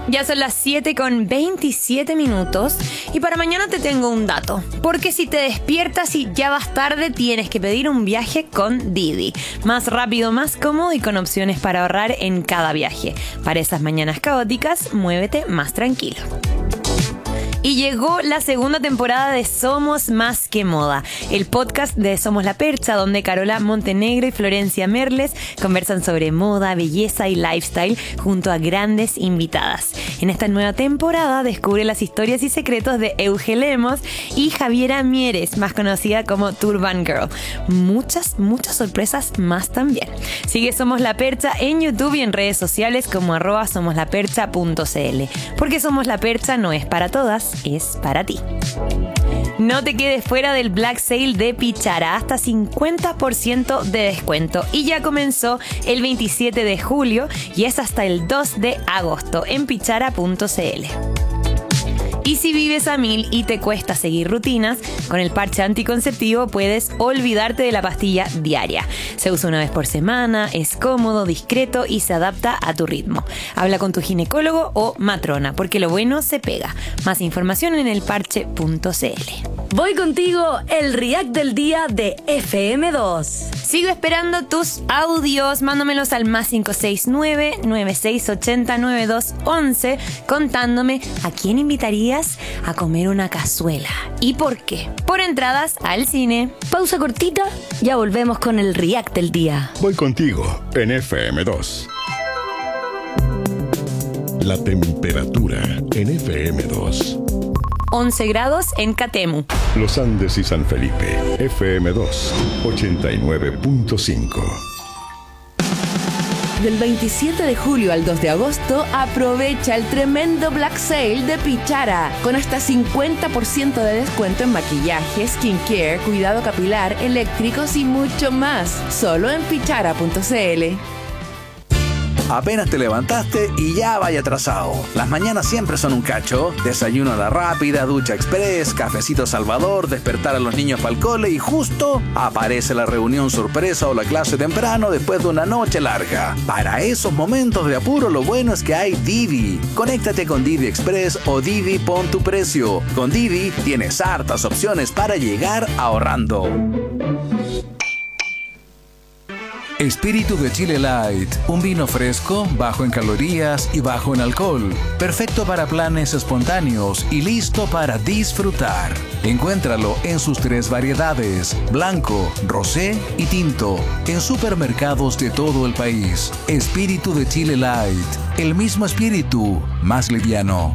Ya son las 7:27 y para mañana te tengo un dato. Porque si te despiertas y ya vas tarde, tienes que pedir un viaje con Didi. Más rápido, más cómodo y con opciones para ahorrar en cada viaje. Para esas mañanas caóticas, muévete más tranquilo. Y llegó la segunda temporada de Somos Más que Moda, el podcast de Somos la Percha, donde Carola Montenegro y Florencia Merles conversan sobre moda, belleza y lifestyle junto a grandes invitadas. En esta nueva temporada descubre las historias y secretos de Euge Lemos y Javiera Mieres, más conocida como Turban Girl. Muchas sorpresas más también. Sigue Somos la Percha en YouTube y en redes sociales como @somoslapercha.cl. Porque Somos la Percha no es para todas, es para ti. No te quedes fuera del Black Sale de Pichara, hasta 50% de descuento. Y ya comenzó el 27 de julio y es hasta el 2 de agosto en pichara.cl. Y si vives a 1000 y te cuesta seguir rutinas, con el parche anticonceptivo puedes olvidarte de la pastilla diaria. Se usa una vez por semana, es cómodo, discreto y se adapta a tu ritmo. Habla con tu ginecólogo o matrona, porque lo bueno se pega. Más información en elparche.cl. Voy contigo, el react del día de FM2. Sigo esperando tus audios, mándamelos al +569 9680 9211 contándome a quién invitarías a comer una cazuela y por qué. Por entradas al cine. Pausa cortita, ya volvemos con el react del día. Voy contigo en FM2. La temperatura en FM2. 11 grados en Catemu. Los Andes y San Felipe. FM2 89.5. Del 27 de julio al 2 de agosto, aprovecha el tremendo Black Sale de Pichara, con hasta 50% de descuento en maquillaje, skincare, cuidado capilar, eléctricos y mucho más. Solo en pichara.cl. Apenas te levantaste y ya vaya atrasado. Las mañanas siempre son un cacho. Desayuno a la rápida, ducha express, cafecito Salvador, despertar a los niños para el cole y justo aparece la reunión sorpresa o la clase temprano después de una noche larga. Para esos momentos de apuro, lo bueno es que hay Didi. Conéctate con Didi Express o Didi Pon tu Precio. Con Didi tienes hartas opciones para llegar ahorrando. Espíritu de Chile Light, un vino fresco, bajo en calorías y bajo en alcohol, perfecto para planes espontáneos y listo para disfrutar. Encuéntralo en sus 3 variedades, blanco, rosé y tinto, en supermercados de todo el país. Espíritu de Chile Light, el mismo espíritu, más liviano.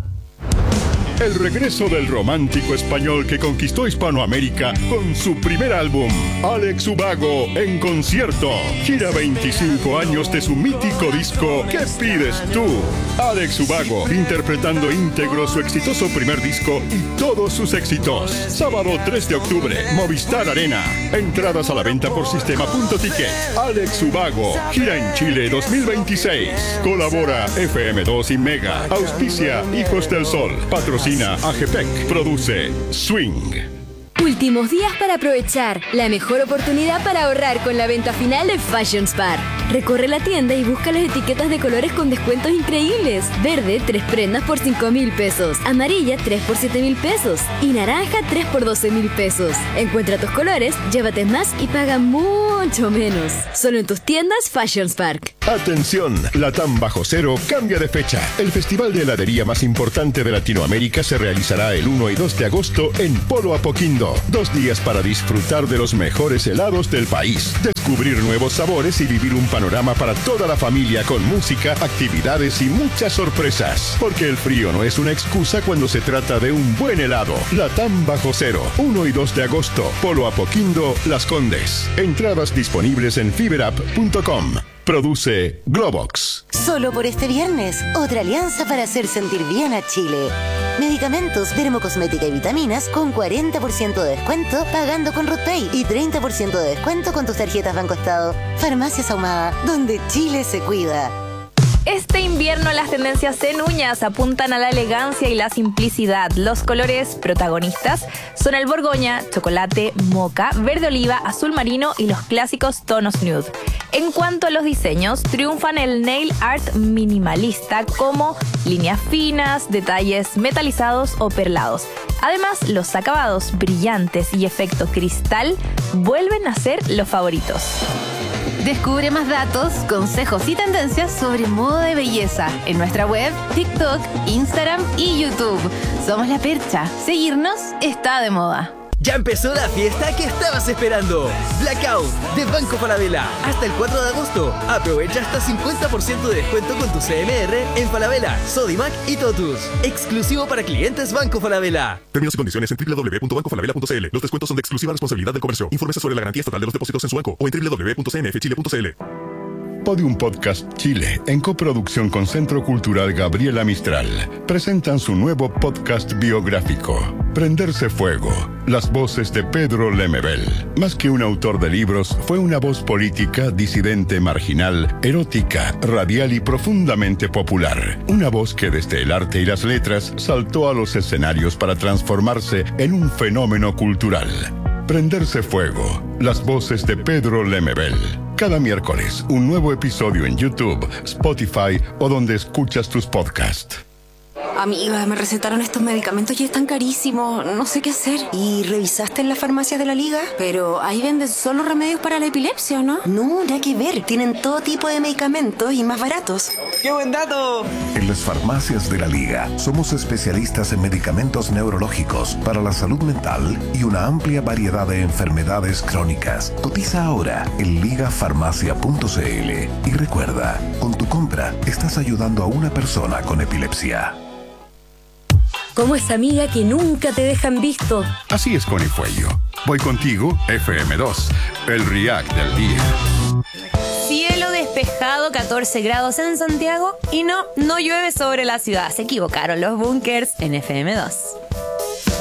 El regreso del romántico español que conquistó Hispanoamérica con su primer álbum, Alex Ubago en concierto. Gira 25 años de su mítico disco ¿Qué pides tú? Alex Ubago interpretando íntegro su exitoso primer disco y todos sus éxitos. Sábado 3 de octubre, Movistar Arena. Entradas a la venta por sistema.ticket. Alex Ubago, gira en Chile 2026. Colabora FM2 y Mega. Auspicia Hijos del Sol. Patrocina AGPEC. Produce Swing. Últimos días para aprovechar. La mejor oportunidad para ahorrar con la venta final de Fashion Spar. Recorre la tienda y busca las etiquetas de colores con descuentos increíbles. Verde, 3 prendas por 5.000 pesos. Amarilla, 3 por 7.000 pesos. Y naranja, 3 por 12.000 pesos. Encuentra tus colores, llévate más y paga mucho menos. Solo en tus tiendas Fashion Spark. Atención, Latam Bajo Cero cambia de fecha. El festival de heladería más importante de Latinoamérica se realizará el 1 y 2 de agosto en Polo Apoquindo. 2 días para disfrutar de los mejores helados del país, descubrir nuevos sabores y vivir un panorama para toda la familia con música, actividades y muchas sorpresas. Porque el frío no es una excusa cuando se trata de un buen helado. Latam Bajo Cero, 1 y 2 de agosto, Polo Apoquindo, Las Condes. Entradas disponibles en fiberapp.com. Produce Globox. Solo por este viernes, otra alianza para hacer sentir bien a Chile. Medicamentos, dermocosmética y vitaminas con 40% de descuento pagando con RutPay y 30% de descuento con tus tarjetas Banco Estado. Farmacias Ahumada, donde Chile se cuida. Este invierno invierno, las tendencias en uñas apuntan a la elegancia y la simplicidad. Los colores protagonistas son el borgoña, chocolate, moca, verde oliva, azul marino y los clásicos tonos nude. En cuanto a los diseños, triunfan el nail art minimalista como líneas finas, detalles metalizados o perlados. Además, los acabados brillantes y efecto cristal vuelven a ser los favoritos. Descubre más datos, consejos y tendencias sobre moda de belleza en nuestra web, TikTok, Instagram y YouTube. Somos La Percha. Seguirnos está de moda. Ya empezó la fiesta que estabas esperando. Blackout de Banco Falabella. Hasta el 4 de agosto. Aprovecha hasta 50% de descuento con tu CMR en Falabella, Sodimac y Totus. Exclusivo para clientes Banco Falabella. Términos y condiciones en www.bancofalabella.cl. Los descuentos son de exclusiva responsabilidad del comercio. Infórmese sobre la garantía estatal de los depósitos en su banco o en www.cnfchile.cl. Podium Podcast Chile, en coproducción con Centro Cultural Gabriela Mistral, presentan su nuevo podcast biográfico, Prenderse Fuego, las voces de Pedro Lemebel. Más que un autor de libros, fue una voz política, disidente, marginal, erótica, radial y profundamente popular. Una voz que desde el arte y las letras saltó a los escenarios para transformarse en un fenómeno cultural. Prenderse Fuego, las voces de Pedro Lemebel. Cada miércoles, un nuevo episodio en YouTube, Spotify o donde escuchas tus podcasts. Amiga, me recetaron estos medicamentos y están carísimos. No sé qué hacer. ¿Y revisaste en las farmacias de la Liga? Pero ahí venden solo remedios para la epilepsia, ¿no? No, nada que ver. Tienen todo tipo de medicamentos y más baratos. ¡Qué buen dato! En las farmacias de la Liga somos especialistas en medicamentos neurológicos para la salud mental y una amplia variedad de enfermedades crónicas. Cotiza ahora en ligafarmacia.cl y recuerda, con tu compra estás ayudando a una persona con epilepsia. Como esa amiga que nunca te dejan visto. Así es, Connie Fuello. Voy contigo, FM2, el React del día. Cielo despejado, 14 grados en Santiago y no llueve sobre la ciudad. Se equivocaron los bunkers en FM2.